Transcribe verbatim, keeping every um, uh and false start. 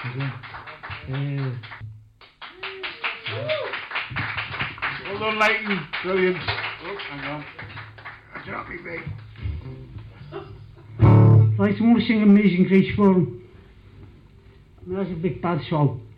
Yeah. Well done, Leighton. Brilliant. Oh, hang on. That's happy, mate. Right, I'm going to sing Amazing Grace for him. That's a big bad song.